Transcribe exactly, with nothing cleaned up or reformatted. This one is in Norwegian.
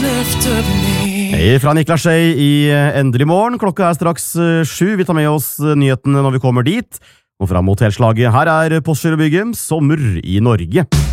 Fra Niklas Skei i Endelig morgen. Klokka er straks sju. Vi tar med oss nyhetene når vi kommer dit. Og fram mot helslaget, her er Postgirobygget, sommer i Norge.